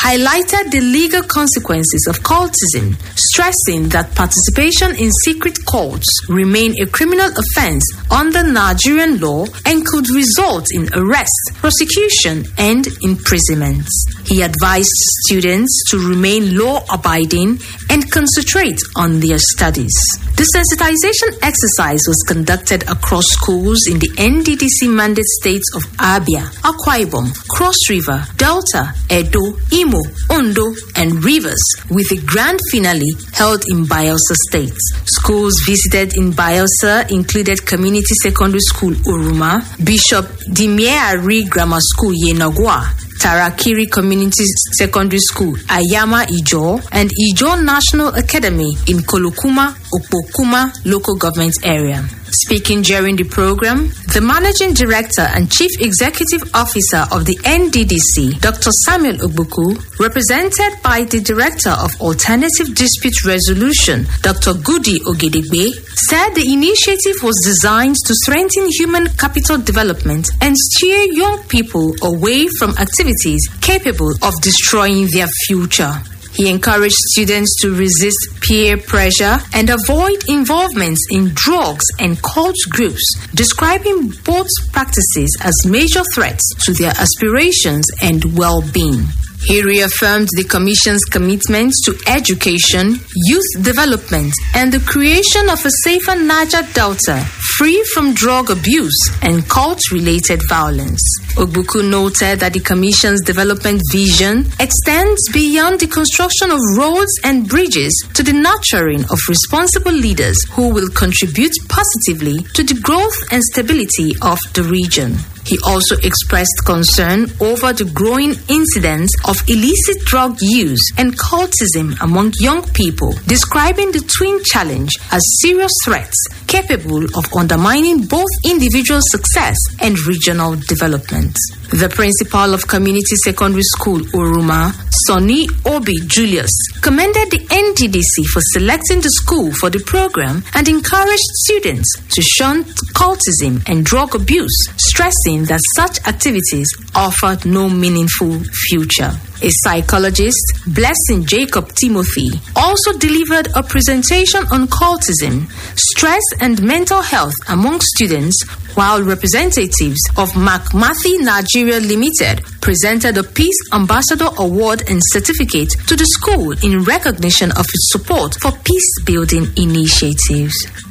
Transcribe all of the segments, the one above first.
highlighted the legal consequences of cultism, stressing that participation in secret cults remain a criminal offense under Nigerian law and could result in arrest, prosecution, and imprisonment. He advised students to remain law-abiding and concentrate on their studies. The sensitization exercise was conducted across schools in the NDDC mandate states of Abia, Akwa Ibom, Cross River, Delta, Edo, Imo, Ondo, and Rivers, with a grand finale held in Bayelsa State. Schools visited in Bayelsa included Community Secondary School Oruma, Bishop Dimiari Grammar School Yenagwa, Tarakiri Community Secondary School, Ayama Ijo, and Ijo National Academy in Kolokuma, Okpokuma local government area. Speaking during the program, the Managing Director and Chief Executive Officer of the NDDC, Dr. Samuel Ogbuku, represented by the Director of Alternative Dispute Resolution, Dr. Goody Ogedegbe, said the initiative was designed to strengthen human capital development and steer young people away from activities capable of destroying their future. He encouraged students to resist peer pressure and avoid involvement in drugs and cult groups, describing both practices as major threats to their aspirations and well-being. He reaffirmed the Commission's commitment to education, youth development, and the creation of a safer Niger Delta, free from drug abuse and cult-related violence. Ogbuku noted that the Commission's development vision extends beyond the construction of roads and bridges to the nurturing of responsible leaders who will contribute positively to the growth and stability of the region. He also expressed concern over the growing incidence of illicit drug use and cultism among young people, describing the twin challenge as serious threats capable of undermining both individual success and regional development. The principal of Community Secondary School Oruma, Sonny Obi Julius, commended the NDDC for selecting the school for the program and encouraged students to shun cultism and drug abuse, stressing that such activities offered no meaningful future. A psychologist, Blessing Jacob Timothy, also delivered a presentation on cultism, stress and mental health among students, while representatives of McMathie Nigeria Limited presented a Peace Ambassador Award and certificate to the school in recognition of its support for peace-building initiatives.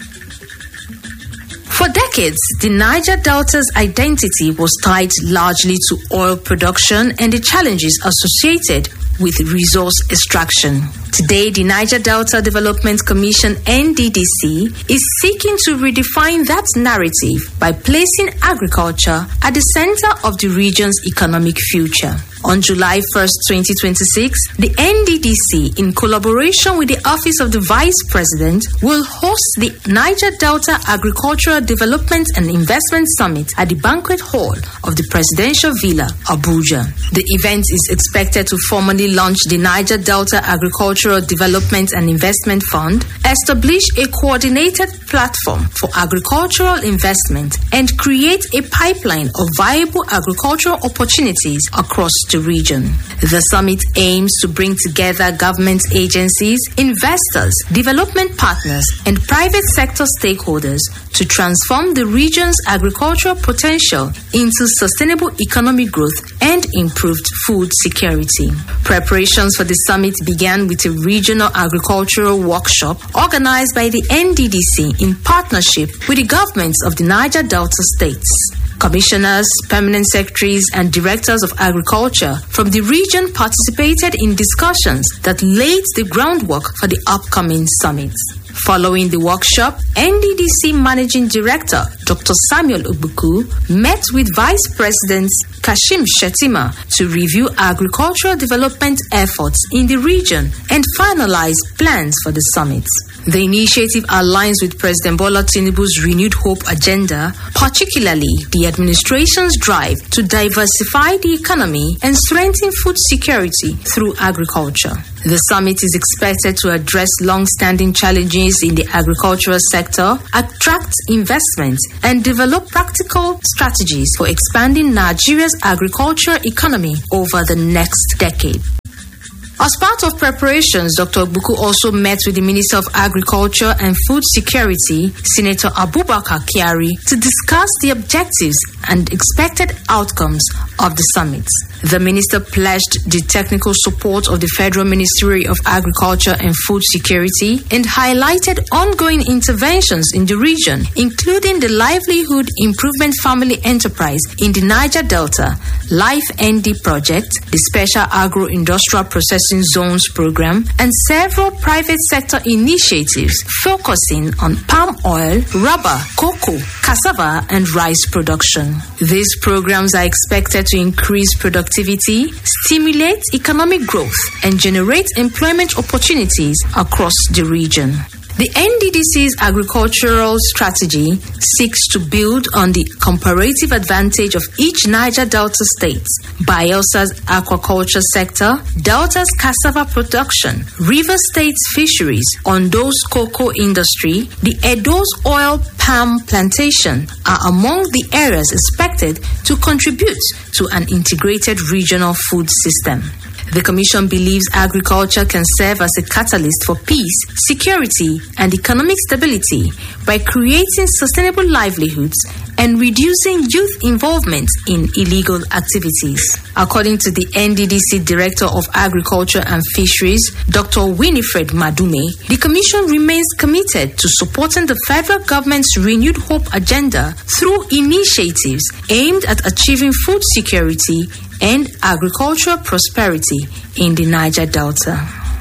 For decades, the Niger Delta's identity was tied largely to oil production and the challenges associated with resource extraction. Today, the Niger Delta Development Commission, NDDC, is seeking to redefine that narrative by placing agriculture at the center of the region's economic future. On July 1st, 2026, the NDDC, in collaboration with the Office of the Vice President, will host the Niger Delta Agricultural Development and Investment Summit at the Banquet Hall of the Presidential Villa, Abuja. The event is expected to formally launch the Niger Delta Agricultural Development and Investment Fund, establish a coordinated platform for agricultural investment, and create a pipeline of viable agricultural opportunities across the region. The summit aims to bring together government agencies, investors, development partners, and private sector stakeholders to transform the region's agricultural potential into sustainable economic growth and improved food security. Preparations for the summit began with a regional agricultural workshop organized by the NDDC in partnership with the governments of the Niger Delta states. Commissioners, permanent secretaries, and directors of agriculture from the region participated in discussions that laid the groundwork for the upcoming summit. Following the workshop, NDDC Managing Director Dr. Samuel Ogbuku met with Vice President Kashim Shettima to review agricultural development efforts in the region and finalize plans for the summit. The initiative aligns with President Bola Tinubu's renewed hope agenda, particularly the administration's drive to diversify the economy and strengthen food security through agriculture. The summit is expected to address long-standing challenges in the agricultural sector, attract investment, and develop practical strategies for expanding Nigeria's agricultural economy over the next decade. As part of preparations, Dr. Ogbuku also met with the Minister of Agriculture and Food Security, Senator Abubakar Kyari, to discuss the objectives and expected outcomes of the summit. The minister pledged the technical support of the Federal Ministry of Agriculture and Food Security and highlighted ongoing interventions in the region, including the Livelihood Improvement Family Enterprise in the Niger Delta, Life ND Project, the Special Agro-Industrial Processing Zones Program, and several private sector initiatives focusing on palm oil, rubber, cocoa, cassava, and rice production. These programs are expected to increase productivity, stimulate economic growth, and generate employment opportunities across the region. The NDDC's agricultural strategy seeks to build on the comparative advantage of each Niger Delta state, Bayelsa's aquaculture sector, Delta's cassava production, River State's fisheries, Ondo's cocoa industry, the Edo's oil palm plantation are among the areas expected to contribute to an integrated regional food system. The Commission believes agriculture can serve as a catalyst for peace, security, and economic stability by creating sustainable livelihoods and reducing youth involvement in illegal activities. According to the NDDC Director of Agriculture and Fisheries, Dr. Winifred Madume, the Commission remains committed to supporting the federal government's Renewed Hope agenda through initiatives aimed at achieving food security and agricultural prosperity in the Niger Delta.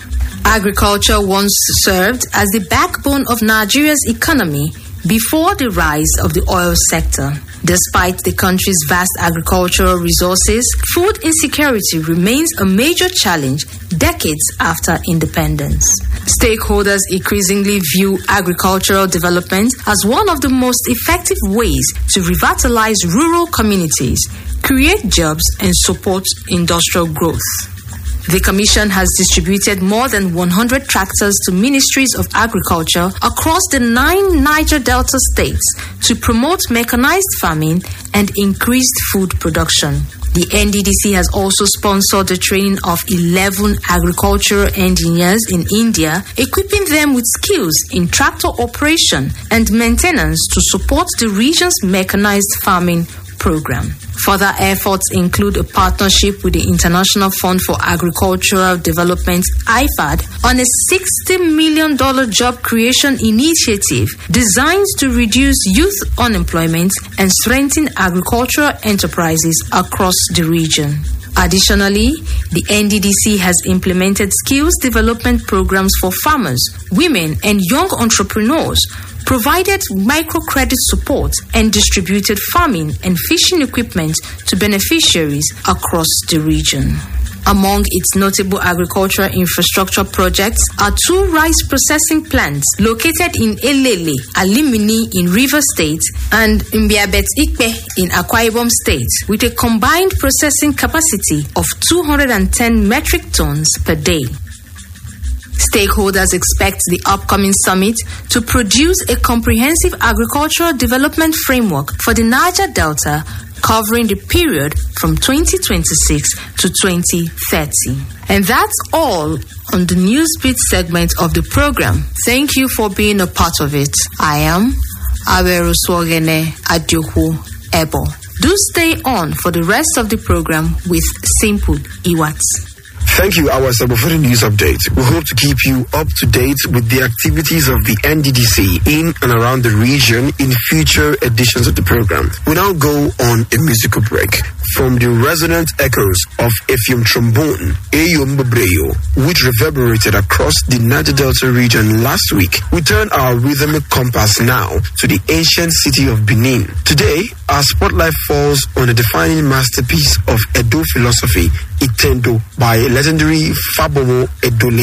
Agriculture once served as the backbone of Nigeria's economy before the rise of the oil sector. Despite the country's vast agricultural resources, food insecurity remains a major challenge decades after independence. Stakeholders increasingly view agricultural development as one of the most effective ways to revitalize rural communities, create jobs, and support industrial growth. The Commission has distributed more than 100 tractors to ministries of agriculture across the 9 Niger Delta states to promote mechanized farming and increased food production. The NDDC has also sponsored the training of 11 agricultural engineers in India, equipping them with skills in tractor operation and maintenance to support the region's mechanized farming program. Further efforts include a partnership with the International Fund for Agricultural Development, IFAD, on a $60 million job creation initiative designed to reduce youth unemployment and strengthen agricultural enterprises across the region. Additionally, the NDDC has implemented skills development programs for farmers, women, and young entrepreneurs, provided microcredit support, and distributed farming and fishing equipment to beneficiaries across the region. Among its notable agricultural infrastructure projects are 2 rice processing plants located in Elele, Alimini in River State, and Mbiabet Ikpe in Akwa Ibom State, with a combined processing capacity of 210 metric tons per day. Stakeholders expect the upcoming summit to produce a comprehensive agricultural development framework for the Niger Delta, covering the period from 2026 to 2030. And that's all on the Newsbeat segment of the program. Thank you for being a part of it. I am Aweruswogene Adioku Ebo. Do stay on for the rest of the program with Simple Iwat. Thank you, Awasabo, for the news update. We hope to keep you up to date with the activities of the NDDC in and around the region in future editions of the program. We now go on a musical break. From the resonant echoes of Effium trombone, Eyom Babreyo, which reverberated across the Niger Delta region last week, we turn our rhythmic compass now to the ancient city of Benin. Today, our spotlight falls on a defining masterpiece of Edo philosophy, Itendo, by legendary Fabowo Edolei,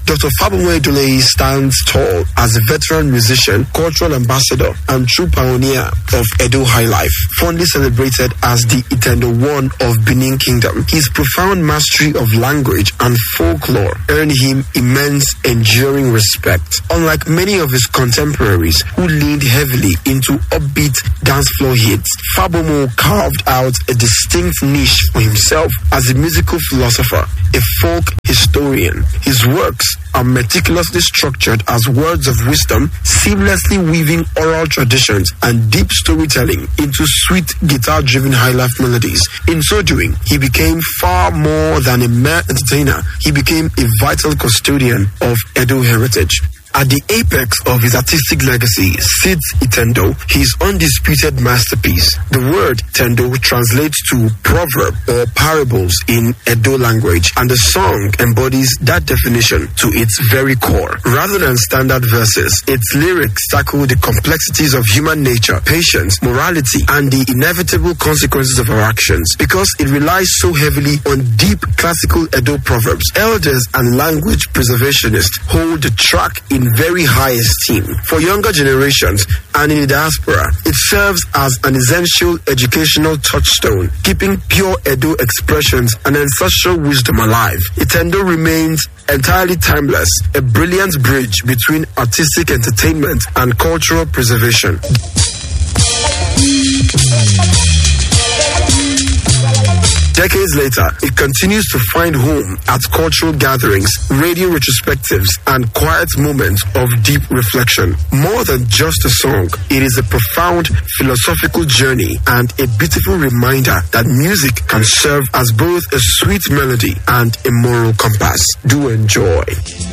Dr. Fabomo Edule stands tall as a veteran musician, cultural ambassador, and true pioneer of Edo high life, fondly celebrated as the Itendo One of Benin Kingdom. His profound mastery of language and folklore earned him immense enduring respect. Unlike many of his contemporaries who leaned heavily into upbeat dance floor hits, Fabomo carved out a distinct niche for himself as a musical philosopher, a folk historian. His works are meticulously structured as words of wisdom, seamlessly weaving oral traditions and deep storytelling into sweet guitar-driven high-life melodies. In so doing, he became far more than a mere entertainer. He became a vital custodian of Edo heritage. At the apex of his artistic legacy sits Itendo, his undisputed masterpiece. The word Itendo translates to proverb or parables in Edo language, and the song embodies that definition to its very core. Rather than standard verses, its lyrics tackle the complexities of human nature, patience, morality, and the inevitable consequences of our actions. Because it relies so heavily on deep classical Edo proverbs, elders and language preservationists hold the track in very high esteem. For younger generations and in the diaspora, it serves as an essential educational touchstone, keeping pure Edo expressions and ancestral wisdom alive. Itendo remains entirely timeless, a brilliant bridge between artistic entertainment and cultural preservation. Decades later, it continues to find home at cultural gatherings, radio retrospectives, and quiet moments of deep reflection. More than just a song, it is a profound philosophical journey and a beautiful reminder that music can serve as both a sweet melody and a moral compass. Do enjoy.